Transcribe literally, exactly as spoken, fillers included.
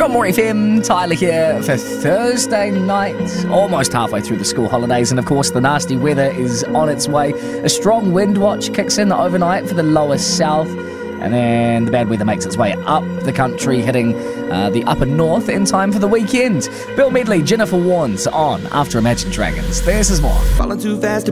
John Moore F M, Tyler here for Thursday night, almost halfway through the school holidays, and of course the nasty weather is on its way. A strong wind watch kicks in overnight for the lower south, and then the bad weather makes its way up the country, hitting uh, the upper north in time for the weekend. Bill Medley, Jennifer Warnes on after Imagine Dragons. This is more. Falling too fast to